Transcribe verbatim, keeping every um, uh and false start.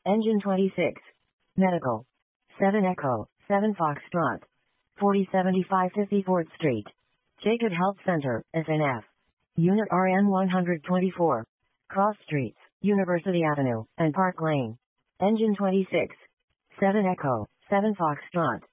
Engine twenty-six. Medical. seven Echo, seven Foxtrot. forty seventy-five fifty-fourth Street. Jacob Health Center, S N F. Unit R N one twenty-four. Cross Streets, University Avenue, and Park Lane. Engine twenty-six. seven Echo, seven Foxtrot.